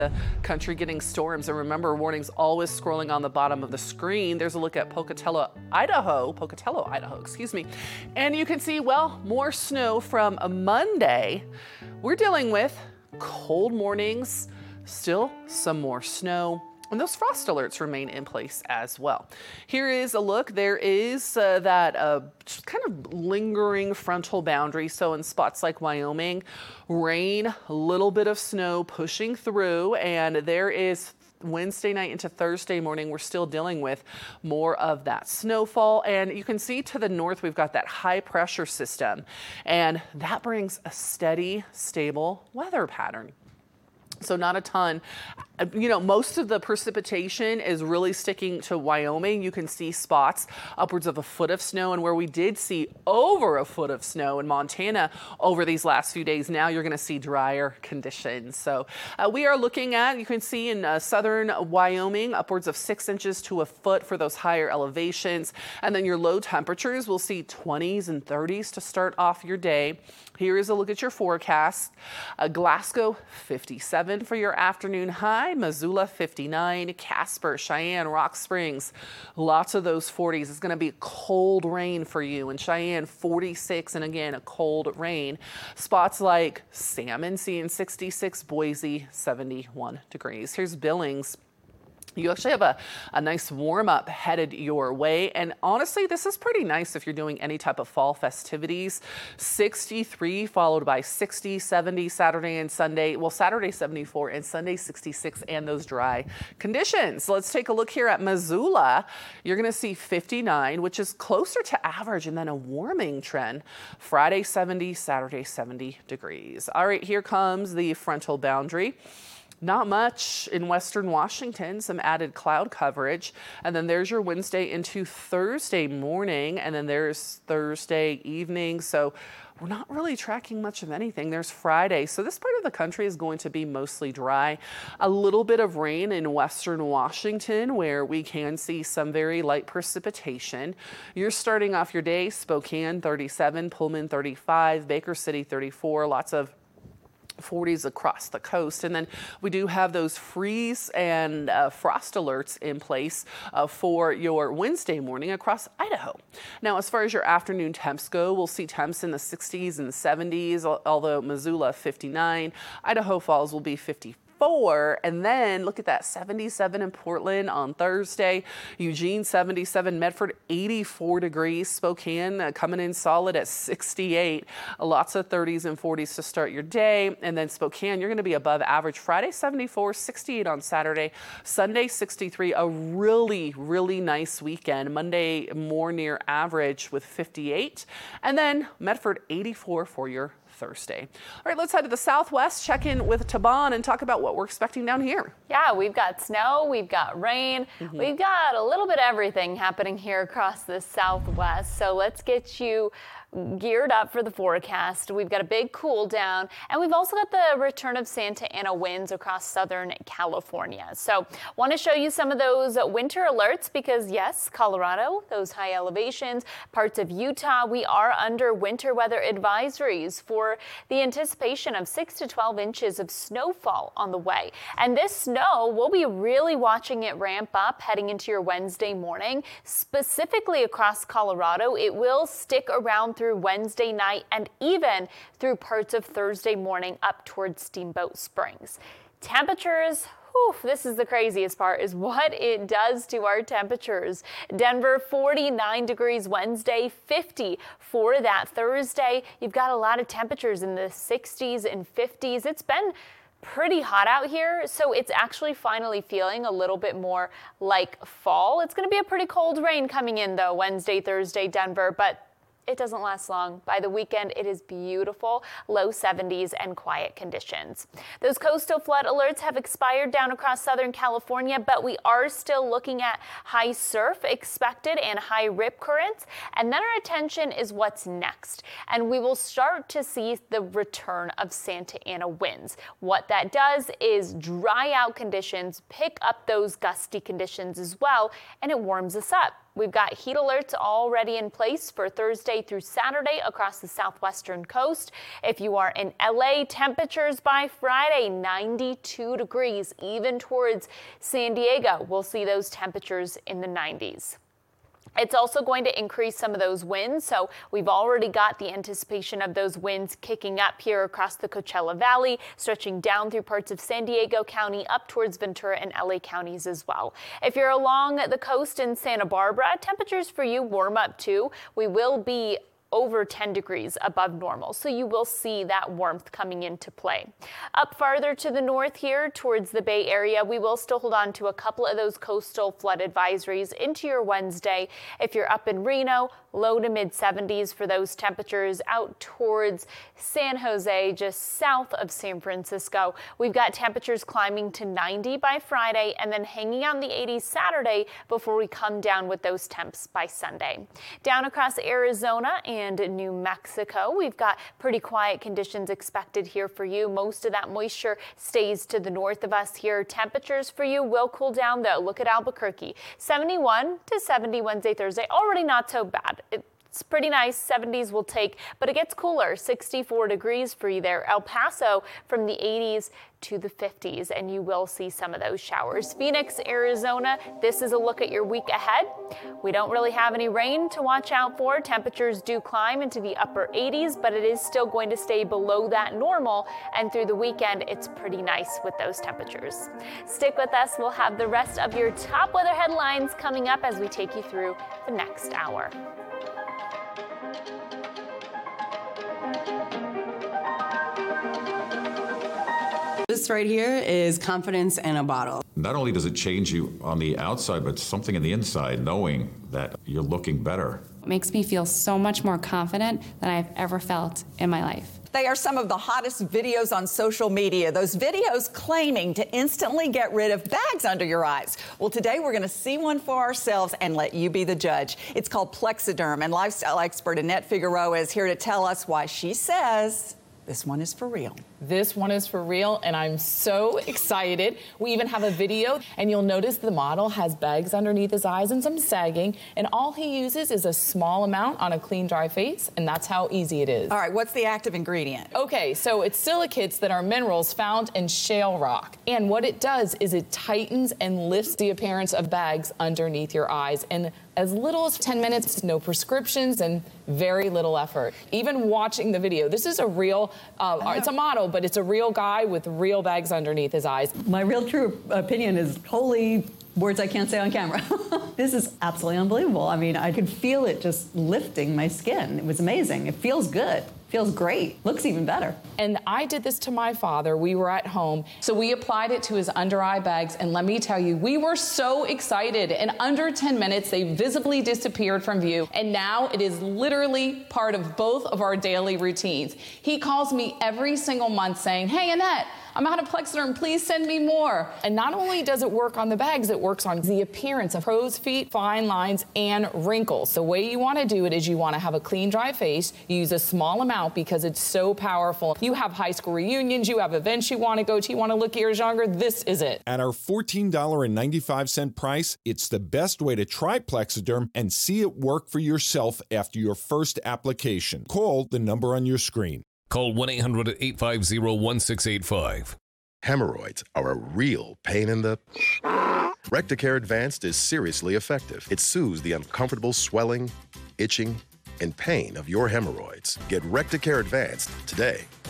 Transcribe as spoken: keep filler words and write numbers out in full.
the country getting storms. And remember, warnings always scrolling on the bottom of the screen. There's a look at Pocatello, Idaho, Pocatello, Idaho, excuse me. And you can see, well, more snow from a Monday. We're dealing with cold mornings, still some more snow. And those frost alerts remain in place as well. Here is a look. There is uh, that uh, kind of lingering frontal boundary. So in spots like Wyoming, rain, a little bit of snow pushing through, and there is Wednesday night into Thursday morning, we're still dealing with more of that snowfall. And you can see to the north, we've got that high pressure system, and that brings a steady, stable weather pattern. So not a ton. You know, most of the precipitation is really sticking to Wyoming. You can see spots upwards of a foot of snow, and where we did see over a foot of snow in Montana over these last few days, now you're going to see drier conditions. So uh, we are looking at, you can see in uh, southern Wyoming, upwards of six inches to a foot for those higher elevations. And then your low temperatures, we'll see twenties and thirties to start off your day. Here is a look at your forecast. Uh, Glasgow, fifty-seven for your afternoon high. Missoula, fifty-nine. Casper, Cheyenne, Rock Springs, lots of those forties. It's going to be cold rain for you. In Cheyenne, forty-six, and again, a cold rain. Spots like Salmon seeing sixty-six, Boise, seventy-one degrees. Here's Billings. You actually have a, a nice warm up headed your way. And honestly, this is pretty nice if you're doing any type of fall festivities. sixty-three followed by sixty, seventy Saturday and Sunday. Well, Saturday seventy-four and Sunday sixty-six, and those dry conditions. Let's take a look here at Missoula. You're going to see fifty-nine, which is closer to average, and then a warming trend. Friday seventy, Saturday seventy degrees. All right, here comes the frontal boundary. Not much in western Washington, some added cloud coverage. And then there's your Wednesday into Thursday morning, and then there's Thursday evening. So we're not really tracking much of anything. There's Friday. So this part of the country is going to be mostly dry. A little bit of rain in western Washington, where we can see some very light precipitation. You're starting off your day, Spokane thirty-seven, Pullman thirty-five, Baker City thirty-four, lots of forties across the coast. And then we do have those freeze and uh, frost alerts in place uh, for your Wednesday morning across Idaho. Now, as far as your afternoon temps go, we'll see temps in the sixties and seventies, although Missoula fifty-nine, Idaho Falls will be fifty-four. And then look at that, seventy-seven in Portland on Thursday, Eugene seventy-seven, Medford eighty-four degrees, Spokane uh, coming in solid at sixty-eight, lots of thirties and forties to start your day. And then Spokane, you're going to be above average. Friday seventy-four, sixty-eight on Saturday, Sunday sixty-three, a really, really nice weekend. Monday more near average with fifty-eight, and then Medford eighty-four for your Thursday. All right, let's head to the southwest, check in with Taban and talk about what we're expecting down here. Yeah, we've got snow, we've got rain, mm-hmm. we've got a little bit of everything happening here across the southwest. So let's get you geared up for the forecast. We've got a big cool down, and we've also got the return of Santa Ana winds across southern California. So want to show you some of those winter alerts because yes, Colorado, those high elevations, parts of Utah, we are under winter weather advisories for the anticipation of six to twelve inches of snowfall on the way. And this snow, we'll be really watching it ramp up heading into your Wednesday morning, specifically across Colorado. It will stick around through Wednesday night and even through parts of Thursday morning up towards Steamboat Springs. Temperatures, whew, this is the craziest part, is what it does to our temperatures. Denver, forty-nine degrees Wednesday, fifty for that Thursday. You've got a lot of temperatures in the sixties and fifties. It's been pretty hot out here, so it's actually finally feeling a little bit more like fall. It's going to be a pretty cold rain coming in, though, Wednesday, Thursday, Denver, but it doesn't last long. By the weekend, it is beautiful, low seventies and quiet conditions. Those coastal flood alerts have expired down across Southern California, but we are still looking at high surf expected and high rip currents. And then our attention is what's next. And we will start to see the return of Santa Ana winds. What that does is dry out conditions, pick up those gusty conditions as well, and it warms us up. We've got heat alerts already in place for Thursday through Saturday across the southwestern coast. If you are in L A, temperatures by Friday, ninety-two degrees, even towards San Diego. We'll see those temperatures in the nineties. It's also going to increase some of those winds, so we've already got the anticipation of those winds kicking up here across the Coachella Valley, stretching down through parts of San Diego County up towards Ventura and L A counties as well. If you're along the coast in Santa Barbara, temperatures for you warm up too. We will be over ten degrees above normal, so you will see that warmth coming into play. Up farther to the north here towards the Bay Area, we will still hold on to a couple of those coastal flood advisories into your Wednesday. If you're up in Reno, low to mid seventies for those temperatures. Out towards San Jose, just south of San Francisco, we've got temperatures climbing to ninety by Friday and then hanging out in the eighties Saturday before we come down with those temps by Sunday. Down across Arizona and And New Mexico, we've got pretty quiet conditions expected here for you. Most of that moisture stays to the north of us here. Temperatures for you will cool down though. Look at Albuquerque, seventy-one to seventy Wednesday, Thursday. Already not so bad. It, It's pretty nice, seventies will take, but it gets cooler, sixty-four degrees for you there. El Paso from the eighties to the fifties, and you will see some of those showers. Phoenix, Arizona, this is a look at your week ahead. We don't really have any rain to watch out for. Temperatures do climb into the upper eighties, but it is still going to stay below that normal, and through the weekend, it's pretty nice with those temperatures. Stick with us. We'll have the rest of your top weather headlines coming up as we take you through the next hour. This right here is confidence in a bottle. Not only does it change you on the outside, but something in the inside, knowing that you're looking better. It makes me feel so much more confident than I've ever felt in my life. They are some of the hottest videos on social media. Those videos claiming to instantly get rid of bags under your eyes. Well, today we're going to see one for ourselves and let you be the judge. It's called Plexiderm, and lifestyle expert Annette Figueroa is here to tell us why she says this one is for real. This one is for real, and I'm so excited. We even have a video, and you'll notice the model has bags underneath his eyes and some sagging, and all he uses is a small amount on a clean, dry face, and that's how easy it is. All right, what's the active ingredient? Okay, so it's silicates that are minerals found in shale rock, and what it does is it tightens and lifts the appearance of bags underneath your eyes, and as little as ten minutes, no prescriptions, and very little effort. Even watching the video, this is a real, uh, it's a model, but it's a real guy with real bags underneath his eyes. My real true opinion is holy words I can't say on camera. This is absolutely unbelievable. I mean, I could feel it just lifting my skin. It was amazing. It feels good. Feels great. Looks even better. And I did this to my father. We were at home. So we applied it to his under eye bags. And let me tell you, we were so excited. In under ten minutes, they visibly disappeared from view. And now it is literally part of both of our daily routines. He calls me every single month saying, "Hey, Annette, I'm out of Plexiderm, please send me more." And not only does it work on the bags, it works on the appearance of crow's feet, fine lines, and wrinkles. The way you want to do it is you want to have a clean, dry face. You use a small amount because it's so powerful. You have high school reunions, you have events you want to go to, you want to look years younger, this is it. At our fourteen ninety-five price, it's the best way to try Plexiderm and see it work for yourself after your first application. Call the number on your screen. Call one eight hundred, eight five zero, one six eight five. Hemorrhoids are a real pain in the... Recticare Advanced is seriously effective. It soothes the uncomfortable swelling, itching, and pain of your hemorrhoids. Get Recticare Advanced today.